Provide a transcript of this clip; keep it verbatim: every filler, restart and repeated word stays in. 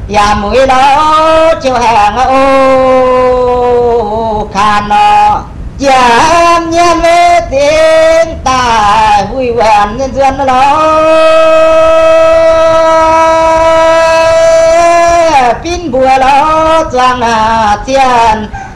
ya mũi nó chiều hàng ô khan nó giảm nhầm với tiếng tài vui vàn nhân dân nó pin bùa nó choàng tiền